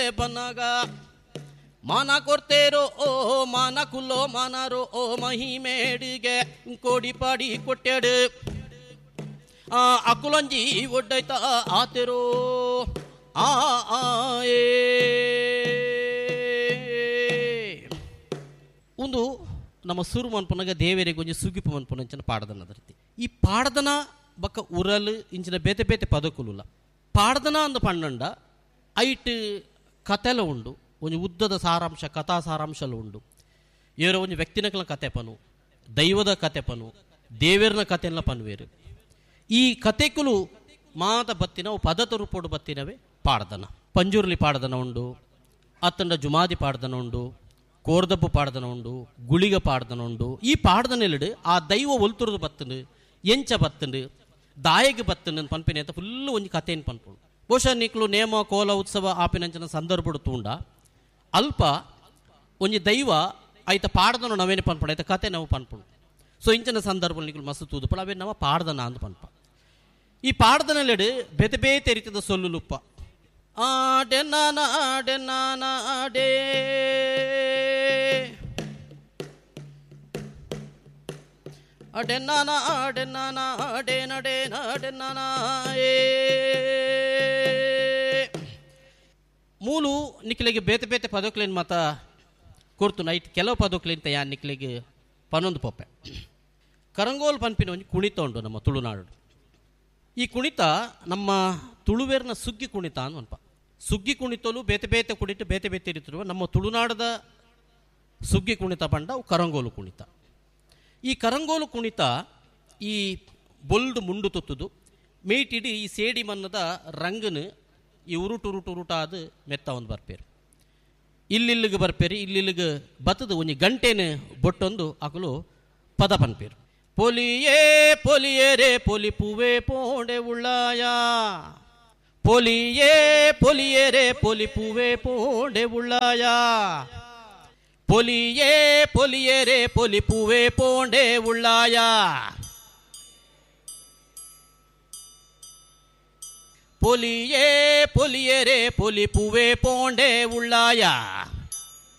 ಬನ್ನಗ ಮಾನ ಕೊಡ್ತೇರೋ ಓ ಮಾನ ಕುಲ್ಲೋ ಮಾನರೋ ಓ ಮಹಿಮೇಡಿಗೆ ಕೋಡಿ ಪಾಡಿ ಕೊಟ್ಟೆಡು ಅಕುಲಂಜಿ ಒಡ್ಡೈತ ಆತೆರೋ ಒಂದು ನಮ್ಮ ಸುರು ಮನ್ಪುನಾಗ ದೇವರಿಗೆ ಒಂಜಿ ಸುಗಿಪು ಮನ್ಪುನ ಇಂಚಿನ ಪಾಡದನ ಅದರತಿ ಈ ಪಾಡದನ ಬಕ್ಕ ಉರಲ್ ಇಂಚಿನ ಬೇತೆ ಬೇತೆ ಪದಕುಲುಲ್ಲ ಪಾಡದನ ಅಂದ ಪಣ್ಣಂಡ ಐಟ್ ಕತೆಲ ಉಂಡು ಒಂಜಿ ಉದ್ದದ ಸಾರಾಂಶ ಕಥಾ ಸಾರಾಂಶಲು ಉಂಡು ಏರೋ ಒಂಜಿ ವ್ಯಕ್ತಿನಕಲ ಕತೆ ಪನು ದೈವದ ಕತೆ ಪನು ದೇವೇರ್ನ ಕತೆಲ್ಲ ಪನ್ವೇರು ಈ ಕತೆಕುಲು ಮಾತ ಬತ್ತಿನವು ಪದತ ರೂಪೋಡು ಬತ್ತಿನವೇ ಪಾಡ್ದನ ಪಂಜುರ್ಲಿ ಪಾಡ್ದನ ಉಂಡು ಅತ್ತಂಡ ಜುಮಾದಿ ಪಾಡ್ದನ ಉಂಡು ಕೋರ್ದಬ್ಬು ಪಾಡ್ದನ ಉಂಡು ಗುಳಿಗ ಪಾಡ್ದನ ಉಂಡು ಈ ಪಾಡ್ದನೆಲ್ಲಡು ಆ ದೈವ ಒಲ್ತುರದು ಬತ್ತಂಡು ಎಂಚ ಬತ್ತಂಡು ದಾಯಗೆ ಬತ್ತಂಡು ಪನ್ಪಿನ ಅಂತ ಫುಲ್ಲು ಒಂಜಿ ಕಥೆಯನ್ನು ಪನ್ಪುಂಡು ಬಹುಶಃ ನಿಕ್ಲು ನೇಮ ಕೋಲ ಉತ್ಸವ ಆಪಿನಂಚನ ಸಂದರ್ಭಡು ತೂಂಡ ಅಲ್ಪ ಒಂಜಿ ದೈವ ಐತ ಪಾಡ್ದನ ನವೇನೆ ಪನ್ಪುಂಡು ಐತ ಕತೆ ನಾವು ಪನ್ಪುಂಡು ಸೊ ಇಂಚಿನ ಸಂದರ್ಭ ನಿಕ್ಲು ಮಸ್ತು ತೂದುಪಡ ಅವೇ ನಾವು ಪಾಡ್ದನ ಅಂದು ಪನ್ಪ ಈ ಪಾಡ್ದನೆಲ್ಲಡು ಬೇತೆ ಬೇತೆ ರೀತಿಯ ಸೊಲ್ಲುಲುಪ್ಪ ಆಡೆನಾನ ಆಡೆನಾನ ಆಡೇ ಅಡೆನಾನ ಆಡೆನಾನ ಆಡೇ ನಡೆ ನಾಡೆನಾನ ಮೂಲು ನಿಕ್ಲಿಗೆ ಬೇತೆ ಬೇತೆ ಪದಕ್ಲೇನು ಮಾತ ಕೊಡ್ತು ನೈಟ್ ಕೆಲವು ಪದಕ್ಲಿಂತ ಯಾ ನಿಕ್ಲಿಗೆ ಪನ್ನೊಂದು ಪೊಪ್ಪೆ ಕರಂಗೋಲ್ ಪನ್ಪಿನ ಒಂಜಿ ಕುಣಿತ ಉಂಟು ನಮ್ಮ ತುಳುನಾಡು ಈ ಕುಣಿತ ನಮ್ಮ ತುಳುವೇರ್ನ ಸುಗ್ಗಿ ಕುಣಿತ ಅನ್ಪ ಸುಗ್ಗಿ ಕುಣಿತಲು ಬೇತೆ ಬೇತೆ ಕುಣಿತ ಬೇತೆ ಬೇತೆ ಇರುತ್ತಿರುವ ನಮ್ಮ ತುಳುನಾಡದ ಸುಗ್ಗಿ ಕುಣಿತ ಪಂಡ ಅವು ಕರಂಗೋಲು ಕುಣಿತ ಈ ಕರಂಗೋಲು ಕುಣಿತ ಈ ಬೊಲ್ಡು ಮುಂಡು ತೊತ್ತುದು ಮೇಟಿಡಿ ಈ ಸೇಡಿ ಮನ್ನದ ರಂಗನು ಈ ಉರುಟುರುಟಾದ ಮೆತ್ತ ಒಂದು ಬರ್ಪೇರು ಇಲ್ಲಿಲ್ಲಿಗೆ ಬರ್ಪೇರಿ ಇಲ್ಲಿಲ್ಲಿಗೆ ಬತ್ತದ ಒಂಜಿ ಗಂಟೆನ ಬೊಟ್ಟೊಂದು ಅಕಲು ಪದ ಪನ್ಪೇರು ಪೊಲಿಯೇ ಪೊಲಿಯೇ ರೇ ಪೊಲಿ ಪೂವೆ ಪೋಂಡೆ ಉಳ್ಳಾಯ ಪೊಲಿಯೇ ಪೊಲಿಯೇ ರೇ ಪೊಲಿ ಪೂವೆ ಪೋಂಡೆ ಉಳ್ಳಾಯ ಪೊಲಿಯೇ ಪೊಲಿಯೇ ರೇ ಪೊಲಿ ಪೂವೆ ಪೋಂಡೆ ಉಳ್ಳಾಯ ಪೊಲಿಯೇ ಪೊಲಿಯೇ ರೇ ಪೊಲಿ ಪೂವೆ ಪೋಂಡೆ ಉಳ್ಳಾಯ